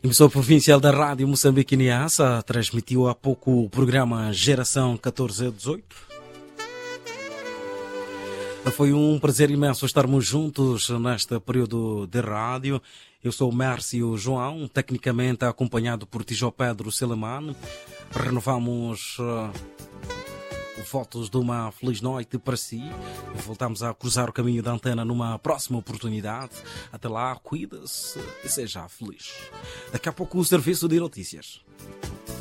Emissora provincial da Rádio Moçambique Niassa transmitiu há pouco o programa Geração 14-18. Foi um prazer imenso estarmos juntos neste período de rádio. Eu sou o Mércio João, tecnicamente acompanhado por Tijo Pedro Selemane. Renovamos votos de uma feliz noite para si. Voltamos a cruzar o caminho da antena numa próxima oportunidade. Até lá, cuida-se e seja feliz. Daqui a pouco o serviço de notícias.